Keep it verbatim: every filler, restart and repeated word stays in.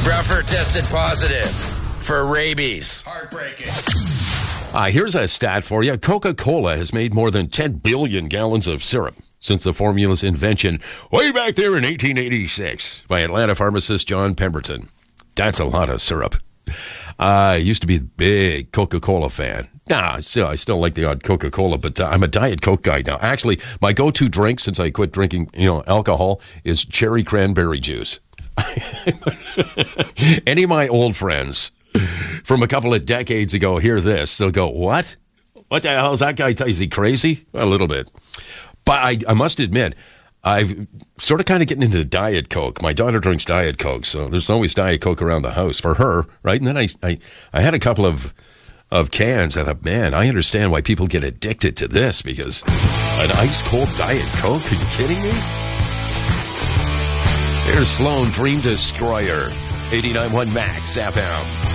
Bruffer tested positive for rabies. Heartbreaking. Uh, here's a stat for you. Coca-Cola has made more than ten billion gallons of syrup since the formula's invention way back there in eighteen eighty-six by Atlanta pharmacist John Pemberton. That's a lot of syrup. Uh, I used to be a big Coca-Cola fan. Nah, still, I still like the odd Coca-Cola, but uh, I'm a Diet Coke guy now. Actually, my go-to drink since I quit drinking, you know, alcohol is cherry cranberry juice. Any of my old friends from a couple of decades ago hear this, they'll go, what? What the hell is that guy? Is he crazy? A little bit. But I, I must admit, I've sort of kind of getting into Diet Coke. My daughter drinks Diet Coke, so there's always Diet Coke around the house for her, right? And then I, I, I had a couple of of cans. I thought, man, I understand why people get addicted to this, because an ice-cold Diet Coke? Are you kidding me? Here's Sloan, Dream Destroyer, eighty-nine point one Max F M.